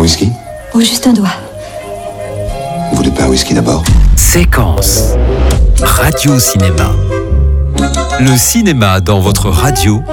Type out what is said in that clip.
whisky? Oh, juste un doigt. Vous voulez pas un whisky d'abord? Séquence. Radio-cinéma. Le cinéma dans votre radio